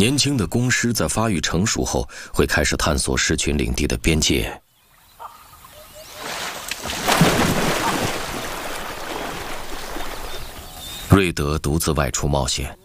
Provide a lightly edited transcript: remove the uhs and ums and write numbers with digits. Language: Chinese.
年轻的公狮在发育成熟后，会开始探索狮群领地的边界。瑞德独自外出冒险，